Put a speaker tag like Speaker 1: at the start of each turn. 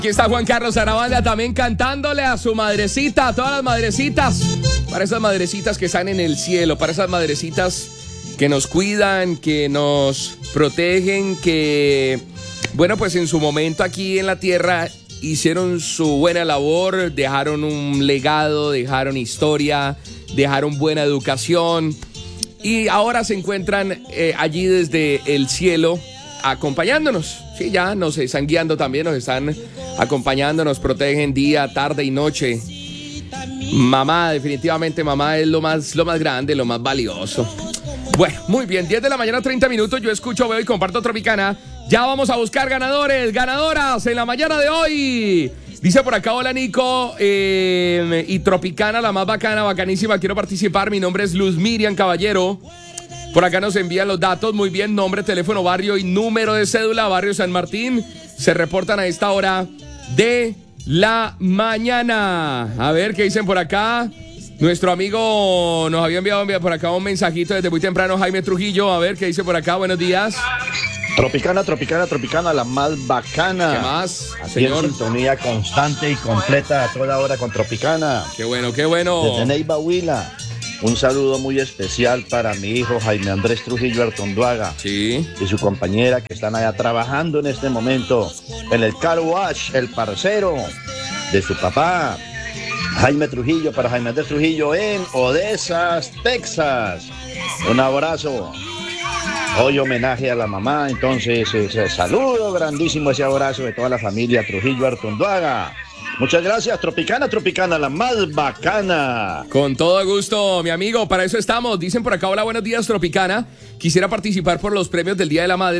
Speaker 1: Aquí está Juan Carlos Arabanda también cantándole a su madrecita, a todas las madrecitas, para esas madrecitas que están en el cielo, para esas madrecitas que nos cuidan, que nos protegen, que, bueno, pues en su momento aquí en la tierra hicieron su buena labor, dejaron un legado, dejaron historia, dejaron buena educación y ahora se encuentran allí desde el cielo acompañándonos. Sí, ya nos están guiando también, nos están acompañando, nos protegen día, tarde y noche. Mamá, definitivamente mamá es lo más grande, lo más valioso. Bueno, muy bien, 10 de la mañana, 30 minutos, yo escucho, veo y comparto Tropicana. Ya vamos a buscar ganadores, ganadoras en la mañana de hoy. Dice por acá, hola Nico, y Tropicana, la más bacana, bacanísima, quiero participar, mi nombre es Luz Miriam Caballero. Por acá nos envían los datos, muy bien, nombre, teléfono, barrio y número de cédula, barrio San Martín. Se reportan a esta hora de la mañana. A ver, ¿qué dicen por acá? Nuestro amigo nos había enviado por acá un mensajito desde muy temprano, Jaime Trujillo. A ver, ¿qué dice por acá? Buenos días.
Speaker 2: Tropicana, la más bacana.
Speaker 1: ¿Qué más,
Speaker 2: señor? En sintonía constante y completa a toda hora con Tropicana.
Speaker 1: Qué bueno, qué bueno.
Speaker 2: Desde Neiva, Huila. Un saludo muy especial para mi hijo Jaime Andrés Trujillo Artonduaga.
Speaker 1: Sí.
Speaker 2: Y su compañera que están allá trabajando en este momento en el car wash, el parcero de su papá. Jaime Trujillo, para Jaime Andrés Trujillo en Odessa, Texas. Un abrazo. Hoy homenaje a la mamá, entonces saludo grandísimo, ese abrazo de toda la familia Trujillo Artonduaga. Muchas gracias, Tropicana, la más bacana.
Speaker 1: Con todo gusto, mi amigo, para eso estamos. Dicen por acá, hola, buenos días, Tropicana. Quisiera participar por los premios del Día de la Madre.